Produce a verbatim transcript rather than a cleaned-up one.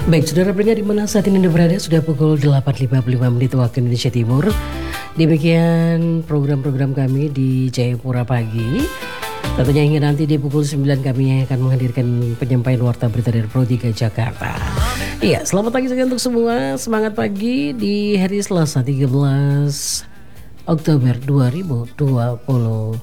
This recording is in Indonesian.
Baik, saudara pendengar di mana saat ini Anda berada, sudah pukul delapan lewat lima puluh lima menit waktu Indonesia Timur. Demikian program-program kami di Jayapura Pagi. Tentunya hingga nanti di pukul sembilan kami akan menghadirkan penyampaian warta berita dari Pro tiga Jakarta. Iya, selamat pagi saja untuk semua. Semangat pagi di hari Selasa tiga belas Oktober dua ribu dua puluh